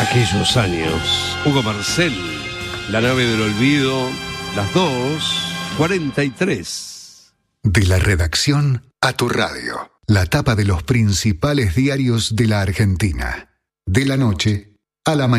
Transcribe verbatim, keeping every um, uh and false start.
Aquellos años. Hugo Marcel, La nave del olvido, las dos cuarenta y tres. De la redacción a tu radio. La tapa de los principales diarios de la Argentina. De la noche a la mañana.